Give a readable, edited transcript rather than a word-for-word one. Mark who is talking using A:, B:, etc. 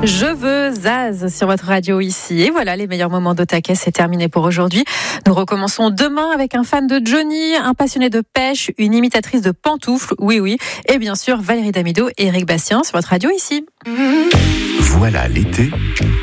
A: Je veux Zaz sur votre radio ici. Et voilà, les meilleurs moments d'Otaquet, c'est terminé pour aujourd'hui. Nous recommençons demain avec un fan de Johnny, un passionné de pêche, une imitatrice de pantoufles, oui, et bien sûr Valérie Damido et Eric Bastien sur votre radio ici.
B: Voilà l'été